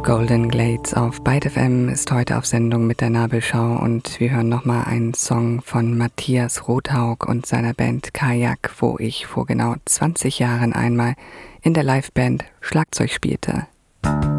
Golden Glades auf Byte FM ist heute auf Sendung mit der Nabelschau und wir hören nochmal einen Song von Matthias Rothaug und seiner Band Kajak, wo ich vor genau 20 Jahren einmal in der Liveband Schlagzeug spielte.